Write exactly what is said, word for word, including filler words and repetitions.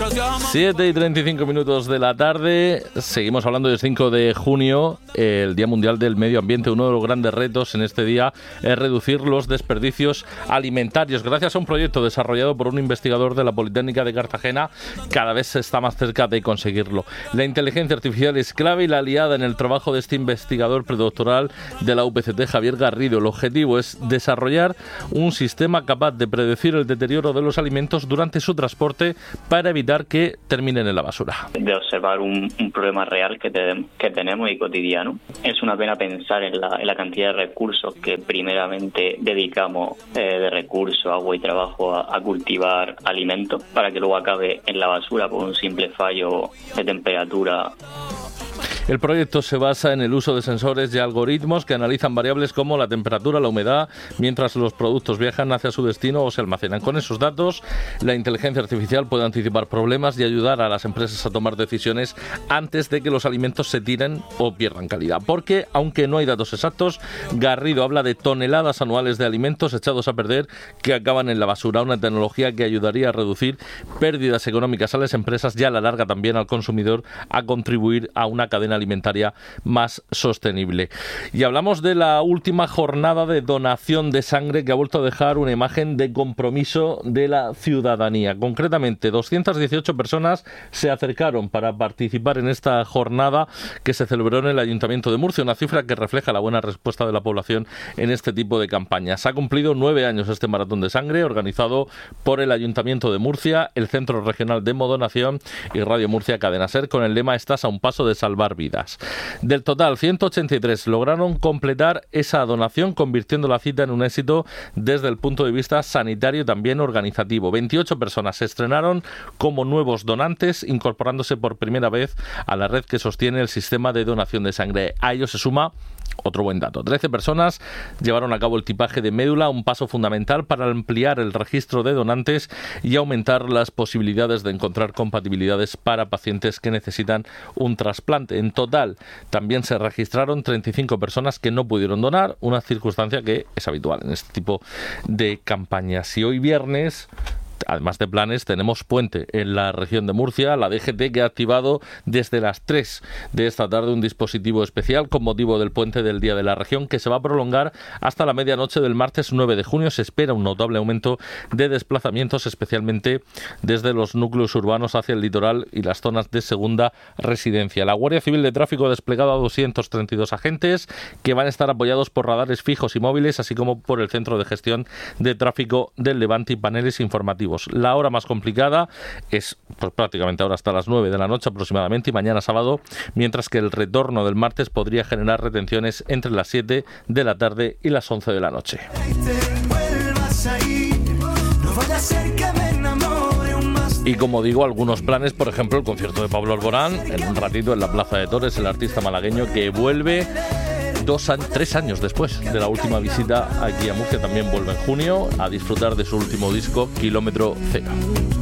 siete y treinta y cinco minutos de la tarde. Seguimos hablando del cinco de junio, el Día Mundial del Medio Ambiente. Uno de los grandes retos en este día es reducir los desperdicios alimentarios. Gracias a un proyecto desarrollado por un investigador de la Politécnica de Cartagena, cada vez se está más cerca de conseguirlo. La inteligencia artificial es clave y la aliada en el trabajo de este investigador predoctoral de la U P C T, Javier Garrido. El objetivo es desarrollar un sistema capaz de predecir el deterioro de los alimentos durante su transporte para evitar que terminen en la basura. De observar un, un problema real que, te, que tenemos y cotidiano. Es una pena pensar en la, en la cantidad de recursos que primeramente dedicamos eh, de recursos, agua y trabajo a, a cultivar alimentos para que luego acabe en la basura por un simple fallo de temperatura. El proyecto se basa en el uso de sensores y algoritmos que analizan variables como la temperatura, la humedad, mientras los productos viajan hacia su destino o se almacenan. Con esos datos, la inteligencia artificial puede anticipar problemas y ayudar a las empresas a tomar decisiones antes de que los alimentos se tiren o pierdan calidad. Porque, aunque no hay datos exactos, Garrido habla de toneladas anuales de alimentos echados a perder que acaban en la basura, una tecnología que ayudaría a reducir pérdidas económicas a las empresas y a la larga también al consumidor a contribuir a una cadena alimentaria más sostenible. Y hablamos de la última jornada de donación de sangre que ha vuelto a dejar una imagen de compromiso de la ciudadanía. Concretamente, doscientas dieciocho personas se acercaron para participar en esta jornada que se celebró en el Ayuntamiento de Murcia, una cifra que refleja la buena respuesta de la población en este tipo de campañas. Ha cumplido nueve años este maratón de sangre organizado por el Ayuntamiento de Murcia, el Centro Regional de Hemodonación y Radio Murcia Cadena Ser, con el lema "Estás a un paso de salvar vidas". Del total, ciento ochenta y tres lograron completar esa donación, convirtiendo la cita en un éxito desde el punto de vista sanitario y también organizativo. veintiocho personas se estrenaron como nuevos donantes, incorporándose por primera vez a la red que sostiene el sistema de donación de sangre. A ello se suma otro buen dato. trece personas llevaron a cabo el tipaje de médula, un paso fundamental para ampliar el registro de donantes y aumentar las posibilidades de encontrar compatibilidades para pacientes que necesitan un trasplante. En total, también se registraron treinta y cinco personas que no pudieron donar, una circunstancia que es habitual en este tipo de campañas. Y hoy viernes, además de Planes, tenemos puente en la región de Murcia. La D G T que ha activado desde las tres de esta tarde un dispositivo especial con motivo del puente del Día de la Región, que se va a prolongar hasta la medianoche del martes nueve de junio. Se espera un notable aumento de desplazamientos, especialmente desde los núcleos urbanos hacia el litoral y las zonas de segunda residencia. La Guardia Civil de Tráfico ha desplegado a doscientos treinta y dos agentes que van a estar apoyados por radares fijos y móviles, así como por el Centro de Gestión de Tráfico del Levante y paneles informativos. La hora más complicada es pues, prácticamente ahora hasta las nueve de la noche aproximadamente y mañana sábado, mientras que el retorno del martes podría generar retenciones entre las siete de la tarde y las once de la noche. Y como digo, algunos planes, por ejemplo, el concierto de Pablo Alborán, en un ratito en la Plaza de Toros, el artista malagueño que vuelve Dos a- tres años después de la última visita aquí a Murcia. También vuelve en junio a disfrutar de su último disco, Kilómetro Cero.